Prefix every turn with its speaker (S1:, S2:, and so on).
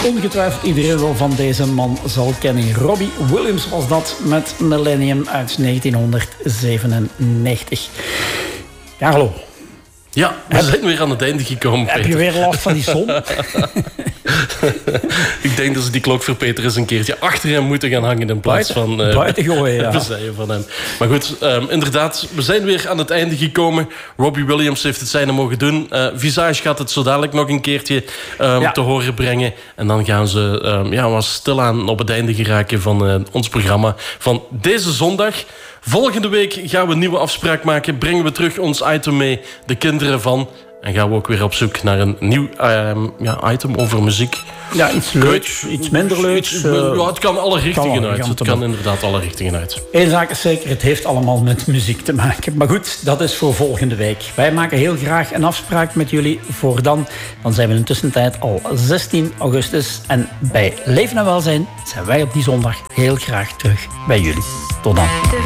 S1: ongetwijfeld iedereen wel van deze man zal kennen. Robbie Williams was dat met Millennium uit 1997. Carlo.
S2: Ja, we zijn weer aan het einde gekomen, Peter.
S1: Heb je weer last van die zon?
S2: Ik denk dat ze die klok voor Peter eens een keertje achter hem moeten gaan hangen in plaats van
S1: buiten gooien, ja.
S2: bezijden van hem. Maar goed, inderdaad, we zijn weer aan het einde gekomen. Robbie Williams heeft het zijne mogen doen. Visage gaat het zo dadelijk nog een keertje te horen brengen. En dan gaan ze wat stilaan op het einde geraken van ons programma van deze zondag. Volgende week gaan we een nieuwe afspraak maken. Brengen we terug ons item mee, de kinderen van. En gaan we ook weer op zoek naar een nieuw item over muziek.
S1: Ja, iets leuks, iets minder leuks.
S2: Het kan alle richtingen uit. Het kan inderdaad alle richtingen uit.
S1: Eén zaak is zeker, het heeft allemaal met muziek te maken. Maar goed, dat is voor volgende week. Wij maken heel graag een afspraak met jullie voor dan. Dan zijn we in de tussentijd al 16 augustus. En bij Leven en Welzijn zijn wij op die zondag heel graag terug bij jullie. Tot dan.